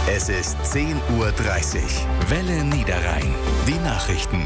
Es ist 10:30 Uhr. Welle Niederrhein. Die Nachrichten.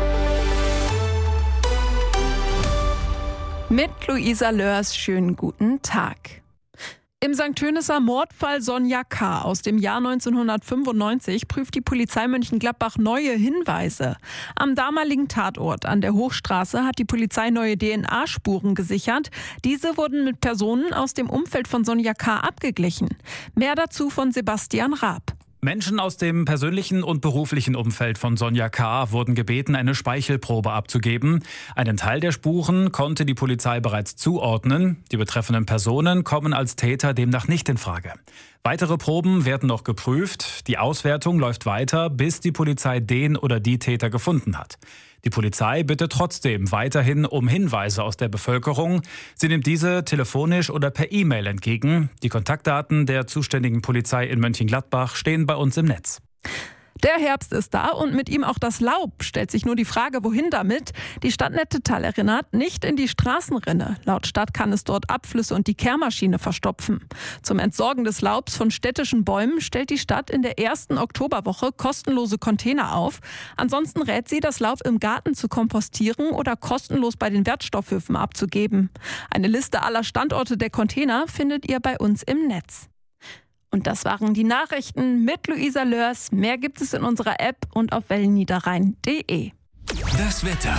Mit Luisa Lörs, schönen guten Tag. Im St. Tönisser Mordfall Sonja K. aus dem Jahr 1995 prüft die Polizei Mönchengladbach neue Hinweise. Am damaligen Tatort an der Hochstraße hat die Polizei neue DNA-Spuren gesichert. Diese wurden mit Personen aus dem Umfeld von Sonja K. abgeglichen. Mehr dazu von Sebastian Raab. Menschen aus dem persönlichen und beruflichen Umfeld von Sonja K. wurden gebeten, eine Speichelprobe abzugeben. Einen Teil der Spuren konnte die Polizei bereits zuordnen. Die betreffenden Personen kommen als Täter demnach nicht in Frage. Weitere Proben werden noch geprüft. Die Auswertung läuft weiter, bis die Polizei den oder die Täter gefunden hat. Die Polizei bittet trotzdem weiterhin um Hinweise aus der Bevölkerung. Sie nimmt diese telefonisch oder per E-Mail entgegen. Die Kontaktdaten der zuständigen Polizei in Mönchengladbach stehen bei uns im Netz. Der Herbst ist da und mit ihm auch das Laub. Stellt sich nur die Frage, wohin damit? Die Stadt Nettetal erinnert, nicht in die Straßenrinne. Laut Stadt kann es dort Abflüsse und die Kehrmaschine verstopfen. Zum Entsorgen des Laubs von städtischen Bäumen stellt die Stadt in der ersten Oktoberwoche kostenlose Container auf. Ansonsten rät sie, das Laub im Garten zu kompostieren oder kostenlos bei den Wertstoffhöfen abzugeben. Eine Liste aller Standorte der Container findet ihr bei uns im Netz. Und das waren die Nachrichten mit Luisa Lörs. Mehr gibt es in unserer App und auf wellenniederrhein.de. Das Wetter.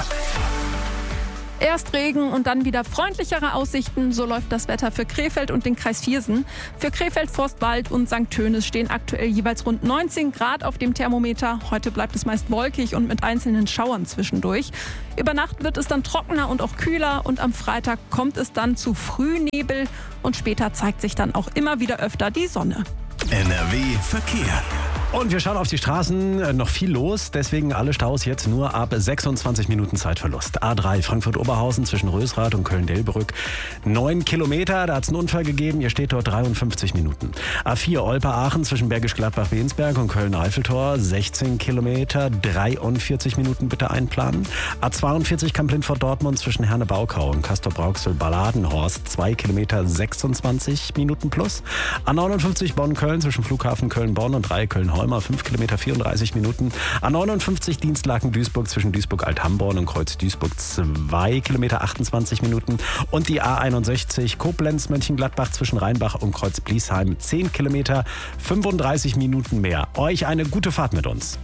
Erst Regen und dann wieder freundlichere Aussichten. So läuft das Wetter für Krefeld und den Kreis Viersen. Für Krefeld, Forstwald und St. Tönis stehen aktuell jeweils rund 19 Grad auf dem Thermometer. Heute bleibt es meist wolkig und mit einzelnen Schauern zwischendurch. Über Nacht wird es dann trockener und auch kühler und am Freitag kommt es dann zu Frühnebel und später zeigt sich dann auch immer wieder öfter die Sonne. NRW Verkehr. Und wir schauen auf die Straßen, noch viel los, deswegen alle Staus jetzt nur ab 26 Minuten Zeitverlust. A3 Frankfurt-Oberhausen zwischen Rösrath und Köln-Delbrück 9 Kilometer, da hat es einen Unfall gegeben, ihr steht dort 53 Minuten. A4 Olpe-Aachen zwischen Bergisch Gladbach-Bensberg und Köln-Eiffeltor 16 Kilometer, 43 Minuten bitte einplanen. A42 Kamp-Lindfort-Dortmund zwischen Herne-Baukau und Castor-Brauxel-Balladenhorst 2 Kilometer, 26 Minuten plus. A59 Bonn-Köln zwischen Flughafen Köln-Bonn und Köln-Holmer 5 Kilometer 34 Minuten. A59 Dienstlaken-Duisburg zwischen Duisburg-Alt-Hamborn und Kreuz-Duisburg 2 Kilometer 28 Minuten. Und die A61 Koblenz-Mönchengladbach zwischen Rheinbach und Kreuz-Bliesheim 10 Kilometer 35 Minuten mehr. Euch eine gute Fahrt mit uns.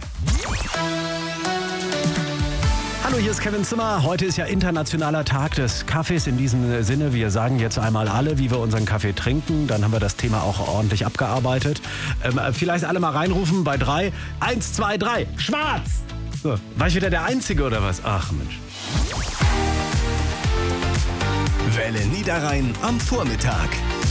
Hallo, hier ist Kevin Zimmer. Heute ist ja internationaler Tag des Kaffees. In diesem Sinne, wir sagen jetzt einmal alle, wie wir unseren Kaffee trinken. Dann haben wir das Thema auch ordentlich abgearbeitet. Vielleicht alle mal reinrufen bei 3. 1, 2, 3. Schwarz! So, war ich wieder der Einzige oder was? Ach Mensch. Welle Niederrhein am Vormittag.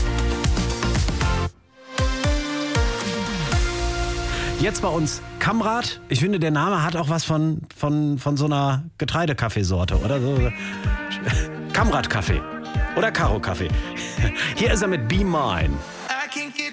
Jetzt bei uns Kamrat. Ich finde, der Name hat auch was von so einer Getreidekaffeesorte, oder? So. Kamrat-Kaffee oder Karo-Kaffee. Hier ist er mit Be Mine.